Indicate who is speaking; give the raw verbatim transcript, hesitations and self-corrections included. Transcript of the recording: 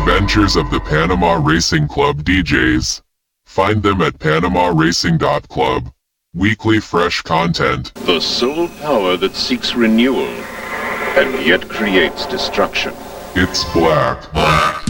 Speaker 1: adventures of the Panama Racing Club D Js. Find them at panama racing dot club. Weekly fresh content.
Speaker 2: The sole power that seeks renewal and yet creates destruction.
Speaker 1: It's black. Black.